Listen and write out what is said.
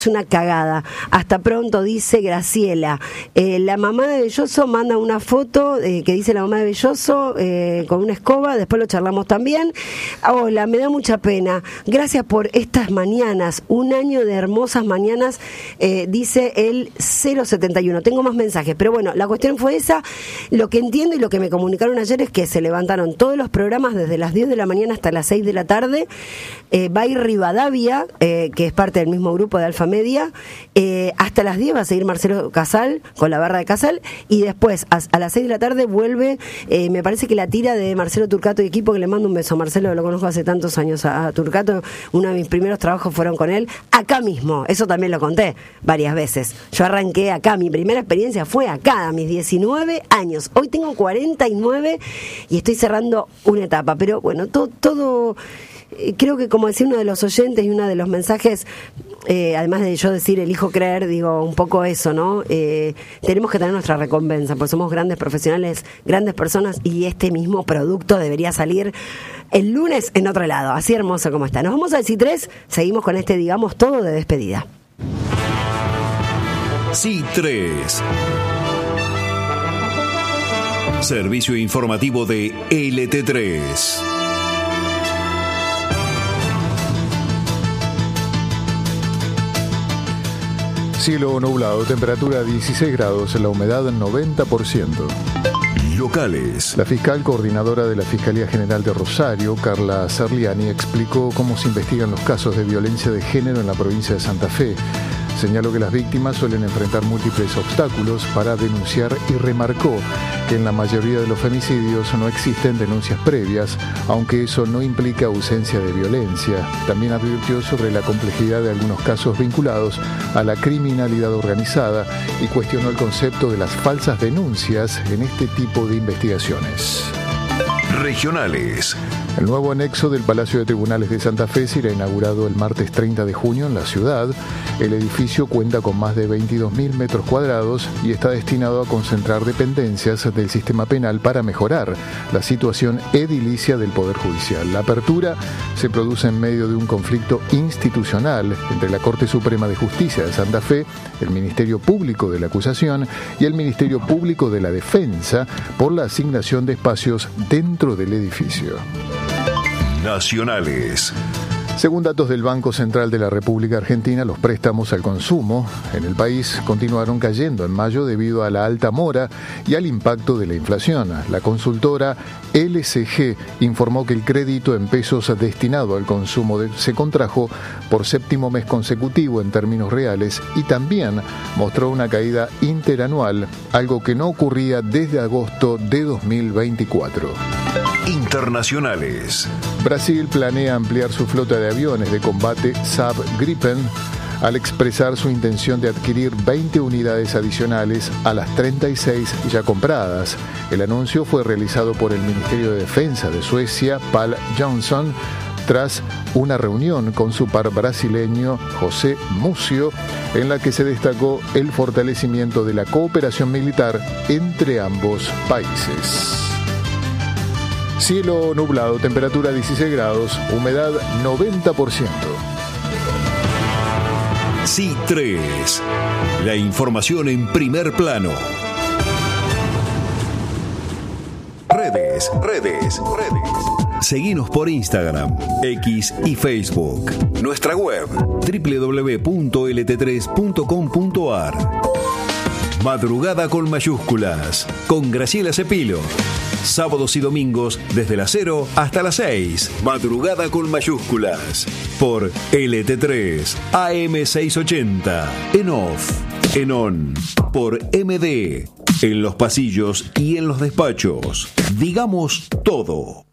una cagada. Hasta pronto, dice Graciela. La mamá de Belloso manda una foto que dice la mamá de Belloso con una escoba, después lo charlamos también. Hola, me da mucha pena. Gracias por estas mañanas, un año de hermosas mañanas, dice el 071. Tengo más mensajes, pero bueno, la cuestión fue esa. Lo que entiendo y lo que me comunicaron ayer es que se levantaron todos los programas desde las 10 de la mañana hasta las 6 de la tarde. Va a ir Rivadavia, que es parte del mismo grupo de Alfa Media, hasta las 10 va a seguir Marcelo Casal con la barra de Casal, y después a las 6 de la tarde vuelve, me parece que la tira de Marcelo Turcato y equipo, que le mando un beso a Marcelo, lo conozco hace tantos años a Turcato, uno de mis primeros trabajos fueron con él, acá mismo, eso también lo conté varias veces, yo arranqué acá, mi primera experiencia fue acá, a mis 19 años, hoy tengo 49 y estoy cerrando una etapa, pero bueno, todo creo que, como decía uno de los oyentes y uno de los mensajes, además de yo decir elijo creer, digo un poco eso, ¿no? Tenemos que tener nuestra recompensa, porque somos grandes profesionales, grandes personas, y este mismo producto debería salir el lunes en otro lado, así hermoso como está. Nos vamos al C3, seguimos con este digamos todo de despedida. C3, servicio informativo de LT3. Cielo nublado, temperatura 16 grados, la humedad 90%. Locales. La fiscal coordinadora de la Fiscalía General de Rosario, Carla Serliani, explicó cómo se investigan los casos de violencia de género en la provincia de Santa Fe. Señaló que las víctimas suelen enfrentar múltiples obstáculos para denunciar y remarcó que en la mayoría de los femicidios no existen denuncias previas, aunque eso no implica ausencia de violencia. También advirtió sobre la complejidad de algunos casos vinculados a la criminalidad organizada y cuestionó el concepto de las falsas denuncias en este tipo de investigaciones. Regionales. El nuevo anexo del Palacio de Tribunales de Santa Fe será inaugurado el martes 30 de junio en la ciudad. El edificio cuenta con más de 22.000 metros cuadrados y está destinado a concentrar dependencias del sistema penal para mejorar la situación edilicia del Poder Judicial. La apertura se produce en medio de un conflicto institucional entre la Corte Suprema de Justicia de Santa Fe, el Ministerio Público de la Acusación y el Ministerio Público de la Defensa por la asignación de espacios dentro del edificio. Nacionales. Según datos del Banco Central de la República Argentina, los préstamos al consumo en el país continuaron cayendo en mayo debido a la alta mora y al impacto de la inflación. La consultora LCG informó que el crédito en pesos destinado al consumo se contrajo por séptimo mes consecutivo en términos reales y también mostró una caída interanual, algo que no ocurría desde agosto de 2024. Internacionales. Brasil planea ampliar su flota de aviones de combate Saab Gripen al expresar su intención de adquirir 20 unidades adicionales a las 36 ya compradas. El anuncio fue realizado por el Ministerio de Defensa de Suecia, Pál Johnson, tras una reunión con su par brasileño José Múcio, en la que se destacó el fortalecimiento de la cooperación militar entre ambos países. Cielo nublado, temperatura 16 grados, humedad 90%. C3, la información en primer plano. Redes. Seguinos por Instagram, X y Facebook. Nuestra web, www.lt3.com.ar. Madrugada con mayúsculas, con Graciela Cepilo. Sábados y domingos desde las 0 hasta las 6. Madrugada con mayúsculas. Por LT3, AM680. En off, en on. Por MD. En los pasillos y en los despachos. Digamos todo.